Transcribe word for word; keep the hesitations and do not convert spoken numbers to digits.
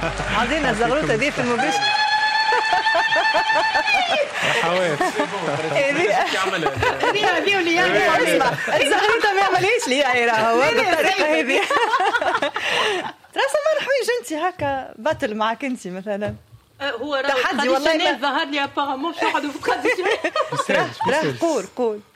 عطينا الزغروطه دي في المباشر. حوات هذه هذه واللي يعني اسمع الزغروطه ما عملهاش لي يعني راهو بالطريقه هذه. راسا ما نحويج انت هكا باتل معك انت مثلا هو راه تحدي والله ظهر لي ابارامون شو قعدوا في تحدي. راه قول قول